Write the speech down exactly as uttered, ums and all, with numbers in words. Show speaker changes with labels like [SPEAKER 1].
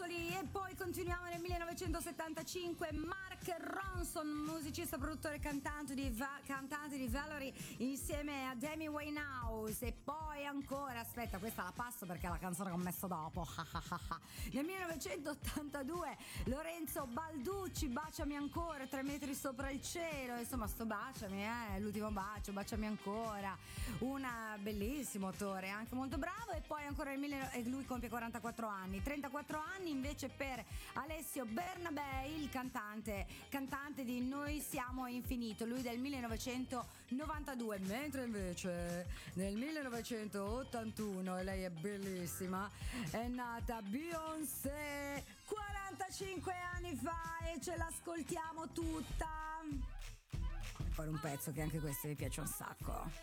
[SPEAKER 1] Russoli. E poi continuiamo nel millenovecentosettantacinque, Mark Ronson, musicista, produttore e cantante di, Va- cantante di Valerie, insieme a Amy Winehouse. E poi ancora, aspetta, questa la passo perché è la canzone che ho messo dopo. Nel millenovecentottantadue Lorenzo Balducci, Baciami ancora, tre metri sopra il cielo. Insomma, sto Baciami, eh, l'ultimo bacio, Baciami ancora, un bellissimo autore, anche molto bravo. E poi ancora nel mille... e lui compie quarantaquattro anni. Trentaquattro anni invece per Alessio Bernabei, il cantante cantante di Noi siamo infinito, lui del millenovecentonovantadue. Mentre invece nel millenovecentottantuno, e lei è bellissima, è nata Beyoncé, quarantacinque anni fa, e ce l'ascoltiamo tutta. Poi un pezzo che anche questo mi piace un sacco.